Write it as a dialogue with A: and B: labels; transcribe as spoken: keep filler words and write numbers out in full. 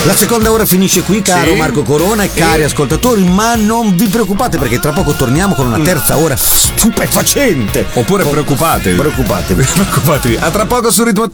A: La seconda ora finisce qui, caro
B: Sì.
A: Marco Corona e
B: Sì.
A: cari ascoltatori, ma non vi preoccupate perché tra poco torniamo con una terza ora stupefacente.
B: Oppure preoccupatevi.
A: Preoccupatevi.
B: Preoccupatevi. A tra poco su Ritmo